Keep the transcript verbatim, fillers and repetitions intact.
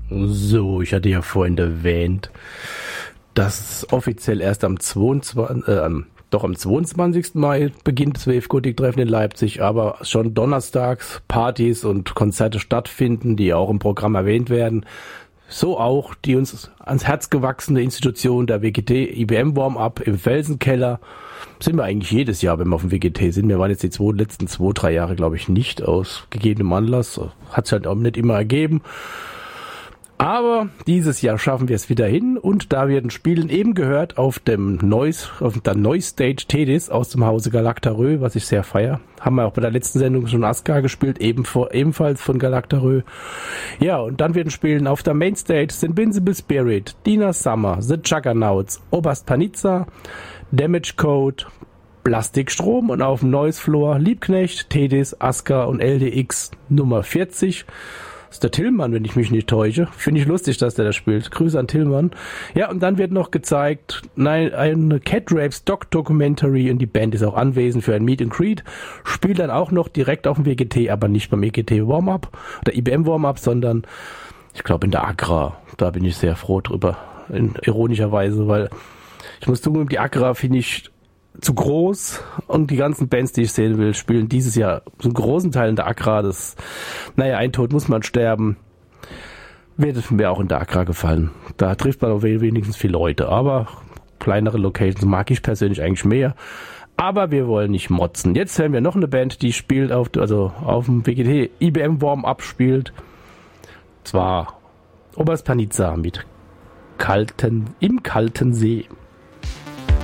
So, ich hatte ja vorhin erwähnt, dass es offiziell erst am zweiundzwanzigsten Äh, doch am zweiundzwanzigsten Mai beginnt das Wave Gothic Treffen in Leipzig, aber schon donnerstags Partys und Konzerte stattfinden, die auch im Programm erwähnt werden. So auch die uns ans Herz gewachsene Institution der W G T I B M Warm-Up im Felsenkeller. Sind wir eigentlich jedes Jahr, wenn wir auf dem W G T sind. Wir waren jetzt die zwei, letzten zwei, drei Jahre, glaube ich, nicht aus gegebenem Anlass. Hat es halt auch nicht immer ergeben. Aber dieses Jahr schaffen wir es wieder hin und da werden Spielen eben gehört auf dem Noise, auf der Noise Stage Tedis aus dem Hause Galactarö, was ich sehr feier. Haben wir auch bei der letzten Sendung schon Aska gespielt, eben vor, ebenfalls von Galactarö. Ja, und dann werden Spielen auf der Mainstage Invincible Spirit, Dina Summer, The Juggernauts, Oberst Panizza, Damage Code, Plastikstrom und auf dem Noise Floor Liebknecht, Tedis, Aska und L D X Nummer vierzig. Das ist der Tillmann, wenn ich mich nicht täusche. Finde ich lustig, dass der da spielt. Grüße an Tillmann. Ja, und dann wird noch gezeigt, nein, eine Cat Rape Stock Documentary und die Band ist auch anwesend für ein Meet and Greet. Spielt dann auch noch direkt auf dem W G T, aber nicht beim W G T Warm-Up oder I B M Warm-Up, sondern ich glaube in der Agra. Da bin ich sehr froh drüber. In, ironischerweise, weil ich muss zugeben, die Agra finde ich zu groß und die ganzen Bands, die ich sehen will, spielen dieses Jahr so einen großen Teil in der Agra. Das, naja, ein Tod muss man sterben. Wird mir auch in der Agra gefallen. Da trifft man auch wenigstens viele Leute, aber kleinere Locations mag ich persönlich eigentlich mehr. Aber wir wollen nicht motzen. Jetzt hören wir noch eine Band, die spielt auf, also auf dem W G T I B M Warm-Up spielt. Zwar Oberst Panizza mit Kalten, im kalten See.